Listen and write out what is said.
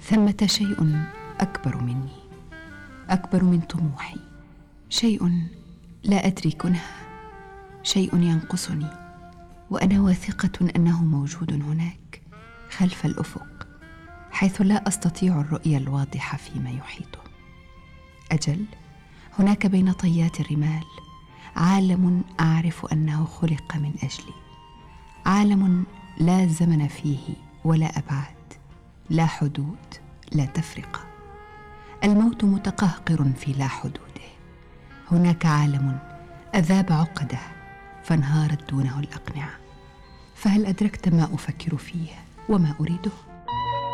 ثمة شيء أكبر مني، أكبر من طموحي، شيء لا أدري كنهه، شيء ينقصني وأنا واثقة أنه موجود هناك خلف الأفق، حيث لا أستطيع الرؤية الواضحة فيما يحيطه. أجل، هناك بين طيات الرمال عالم أعرف أنه خلق من أجلي، عالم لا زمن فيه ولا أبعاد، لا حدود، لا تفرقة. الموت متقهقر في لا حدوده. هناك عالم أذاب عقده فانهارت دونه الأقنعة. فهل أدركت ما أفكر فيه وما أريده؟